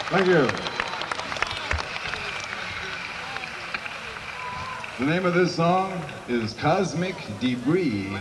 Thank you. The name of this song is Cosmic Debris.